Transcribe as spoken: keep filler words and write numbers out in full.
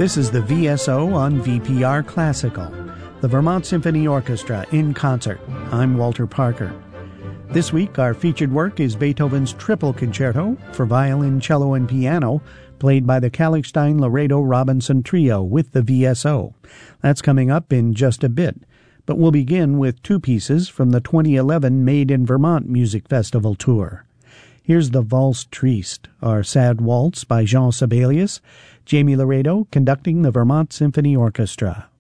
This is the V S O on V P R Classical, the Vermont Symphony Orchestra in concert. I'm Walter Parker. This week, our featured work is Beethoven's Triple Concerto for violin, cello, and piano, played by the Kallichstein-Laredo-Robinson Trio with the V S O. That's coming up in just a bit, but we'll begin with two pieces from the twenty eleven Made in Vermont Music Festival tour. Here's the Valse Triste, our sad waltz by Jean Sibelius, Jamie Laredo conducting the Vermont Symphony Orchestra.